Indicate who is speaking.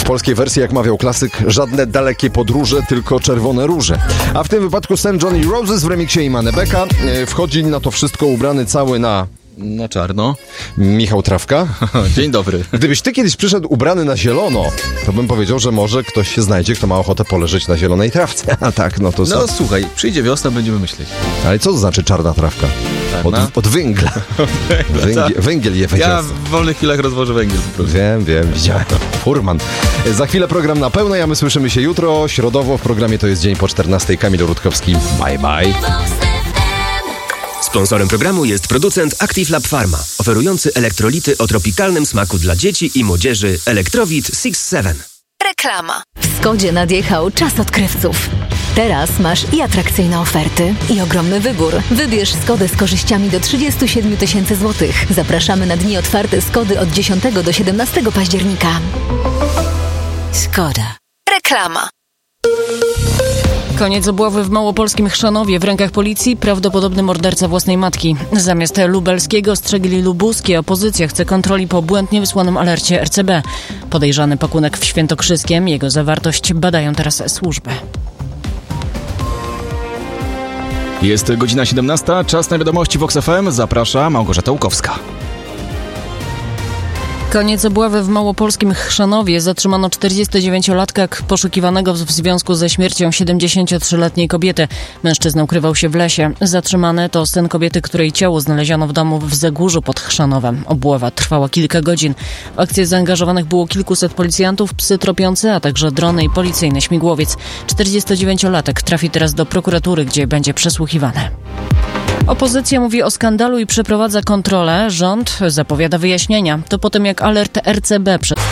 Speaker 1: polskiej wersji, jak mawiał klasyk, żadne dalekie podróże, tylko czerwone róże. A w tym wypadku St. John i Roses w remiksie Imane Beka. Wchodzi na to wszystko ubrany cały na
Speaker 2: czarno.
Speaker 1: Michał Trawka.
Speaker 2: Dzień dobry.
Speaker 1: Gdybyś ty kiedyś przyszedł ubrany na zielono, to bym powiedział, że może ktoś się znajdzie, kto ma ochotę poleżeć na zielonej trawce. A tak, no to
Speaker 2: No słuchaj, przyjdzie wiosna, będziemy myśleć.
Speaker 1: Ale co to znaczy czarna trawka? Od węgla. Węgiel je
Speaker 2: Ja w wolnych chwilach rozwożę węgiel po prostu.
Speaker 1: Wiem, widziałem. Furman. Za chwilę program na pełnej, a my słyszymy się jutro, środowo w programie To jest dzień po 14. Kamil Rutkowski. Bye, bye.
Speaker 3: Sponsorem programu jest producent Active Lab Pharma, oferujący elektrolity o tropikalnym smaku dla dzieci i młodzieży Electrowit 6-7.
Speaker 4: Reklama. W Skodzie nadjechał czas odkrywców. Teraz masz i atrakcyjne oferty, i ogromny wybór. Wybierz Skodę z korzyściami do 37 000 złotych. Zapraszamy na dni otwarte Skody od 10 do 17 października. Skoda. Reklama.
Speaker 5: Koniec obławy w małopolskim Chrzanowie. W rękach policji prawdopodobny morderca własnej matki. Zamiast lubelskiego strzegli lubuskie. Opozycja chce kontroli po błędnie wysłanym alercie RCB. Podejrzany pakunek w Świętokrzyskiem. Jego zawartość badają teraz służby.
Speaker 2: Jest godzina 17, czas na wiadomości Vox FM. Zaprasza Małgorzata Łukowska.
Speaker 5: Koniec obławy w małopolskim Chrzanowie. Zatrzymano 49-latka poszukiwanego w związku ze śmiercią 73-letniej kobiety. Mężczyzna ukrywał się w lesie. Zatrzymany to syn kobiety, której ciało znaleziono w domu w Zagórzu pod Chrzanowem. Obława trwała kilka godzin. W akcję zaangażowanych było kilkuset policjantów, psy tropiące, a także drony i policyjny śmigłowiec. 49-latek trafi teraz do prokuratury, gdzie będzie przesłuchiwany. Opozycja mówi o skandalu i przeprowadza kontrolę. Rząd zapowiada wyjaśnienia. To po tym, jak alert RCB